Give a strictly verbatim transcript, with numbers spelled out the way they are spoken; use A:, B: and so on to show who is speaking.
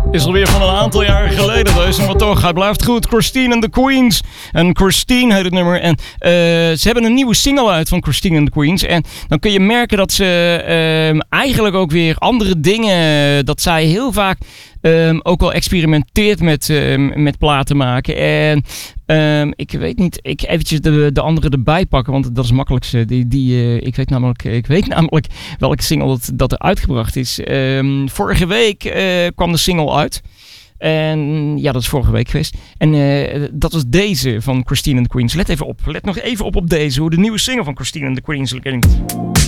A: Is alweer van een aantal jaren geleden deze, maar toch, hij blijft goed. Christine and the Queens. En Christine heet het nummer. En uh, ze hebben een nieuwe single uit van Christine and the Queens. En dan kun je merken dat ze uh, eigenlijk ook weer andere dingen, dat zij heel vaak um, ook wel experimenteert met, uh, met platen maken. En um, ik weet niet, ik eventjes de, de andere erbij pakken, want dat is het makkelijkste. Die, die, uh, ik, weet namelijk, ik weet namelijk welke single dat, dat er uitgebracht is. Um, vorige week uh, kwam de single uit. En ja, dat is vorige week geweest. En uh, dat was deze van Christine and the Queens. Let even op. Let nog even op op deze. Hoe de nieuwe single van Christine and the Queens klinkt.